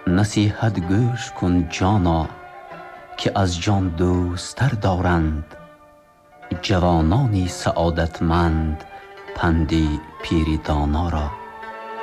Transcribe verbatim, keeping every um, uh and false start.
نصیحت گوش کن جانا، که از جان دوستر دارند جوانانی سعادتمند پند پیر دانا را.